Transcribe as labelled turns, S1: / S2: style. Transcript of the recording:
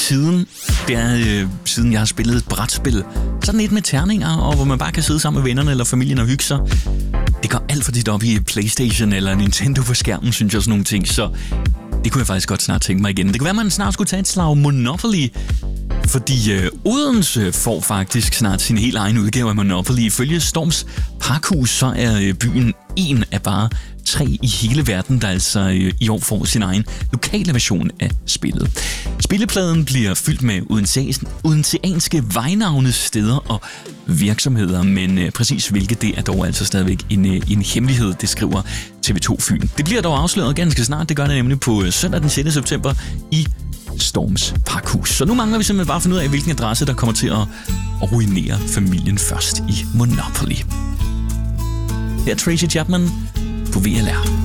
S1: tiden. Det er siden jeg har spillet et brætspil. Sådan et med terninger, og hvor man bare kan sidde sammen med vennerne eller familien og hygge sig. Det går alt for tit op i PlayStation eller Nintendo på skærmen, synes jeg, sådan nogle ting. Så det kunne jeg faktisk godt snart tænke mig igen. Det kunne være, at man snart skulle tage et slag Monopoly. Fordi Odense får faktisk snart sin helt egen udgave af Monopoly. Ifølge Storms Pakhus, så er byen en af bare 3 i hele verden, der altså i år får sin egen lokale version af spillet. Spillepladen bliver fyldt med odenseanske vejnavne, steder og virksomheder, men præcis hvilket det er dog altså stadigvæk en hemmelighed, det skriver TV2 Fyn. Det bliver dog afsløret ganske snart, det gør det nemlig på søndag den 6. september i Storms Pakhus. Så nu mangler vi simpelthen bare at finde ud af, hvilken adresse, der kommer til at ruinere familien først i Monopoly. Her er Tracy Chapman på VLR.